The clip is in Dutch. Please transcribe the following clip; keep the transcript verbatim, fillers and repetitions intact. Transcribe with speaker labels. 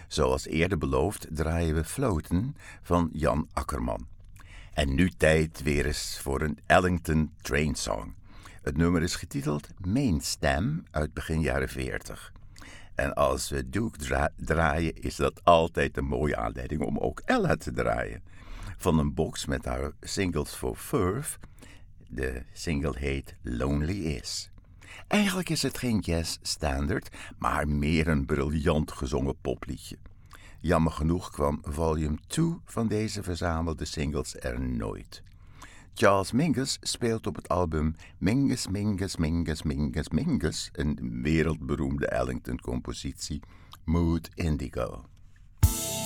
Speaker 1: Zoals eerder beloofd draaien we Floten van Jan Akkerman. En nu tijd weer eens voor een Ellington Train Song. Het nummer is getiteld Main Stem uit begin jaren veertig. En als we Duke dra- draaien is dat altijd een mooie aanleiding om ook Ella te draaien. Van een box met haar singles voor Verve. De single heet Lonely Is. Eigenlijk is het geen jazz-standard, maar meer een briljant gezongen popliedje. Jammer genoeg kwam volume twee van deze verzamelde singles er nooit. Charles Mingus speelt op het album Mingus, Mingus, Mingus, Mingus, Mingus, een wereldberoemde Ellington-compositie, Mood Indigo.